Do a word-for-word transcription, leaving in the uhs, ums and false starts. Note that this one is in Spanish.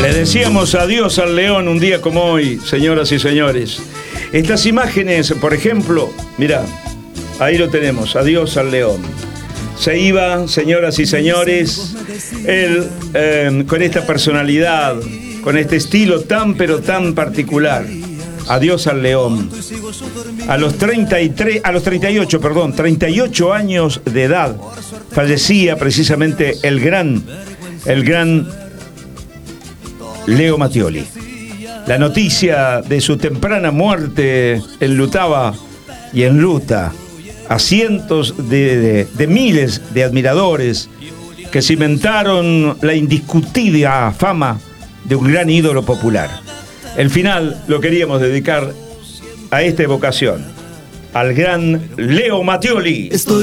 Le decíamos adiós al león un día como hoy, señoras y señores. Estas imágenes, por ejemplo, mirá, ahí lo tenemos, adiós al león. Se iba, señoras y señores, él eh, con esta personalidad, con este estilo tan pero tan particular. Adiós al león. A los treinta y tres, a los treinta y ocho, perdón, treinta y ocho años de edad, fallecía precisamente el gran, el gran Leo Mattioli. La noticia de su temprana muerte enlutaba y enluta a cientos de, de, de miles de admiradores que cimentaron la indiscutible fama de un gran ídolo popular. El final lo queríamos dedicar a esta evocación, al gran Leo Mattioli. Estoy